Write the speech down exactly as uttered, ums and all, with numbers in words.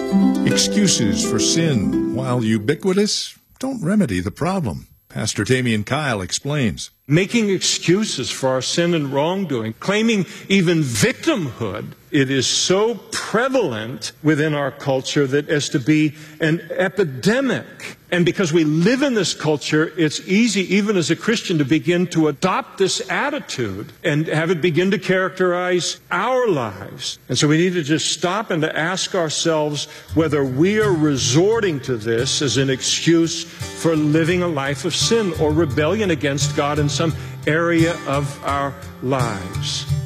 Excuses for sin, while ubiquitous, don't remedy the problem. Pastor Damian Kyle explains. Making excuses for our sin and wrongdoing, claiming even victimhood, it is so prevalent within our culture that as to be an epidemic. And because we live in this culture, it's easy, even as a Christian, to begin to adopt this attitude and have it begin to characterize our lives. And so we need to just stop and to ask ourselves whether we are resorting to this as an excuse for living a life of sin or rebellion against God in some area of our lives.